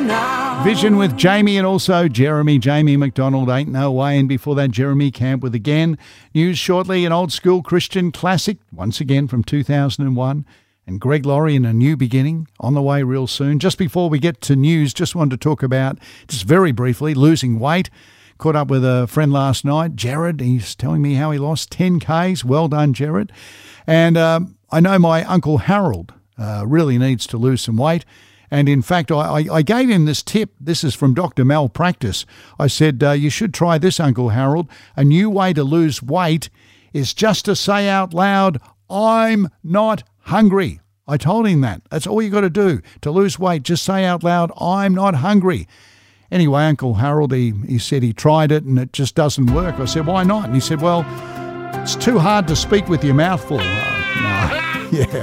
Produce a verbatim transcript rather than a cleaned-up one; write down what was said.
now. Vision with Jamie and also Jeremy. Jamie McDonald, Ain't No Way. And before that, Jeremy Camp with Again. News shortly, an old school Christian classic, once again from two thousand one. And Greg Laurie in A New Beginning, on the way real soon. Just before we get to news, just wanted to talk about, just very briefly, losing weight. Caught up with a friend last night, Jared. He's telling me how he lost ten kays. Well done, Jared. And um, I know my Uncle Harold uh, really needs to lose some weight. And in fact, I, I gave him this tip. This is from Doctor Malpractice. I said, uh, you should try this, Uncle Harold. A new way to lose weight is just to say out loud, I'm not hungry. I told him that. That's all you got to do to lose weight. Just say out loud, I'm not hungry. Anyway, Uncle Harold, he, he said he tried it and it just doesn't work. I said, why not? And he said, well, it's too hard to speak with your mouth full. Uh, no. Yeah.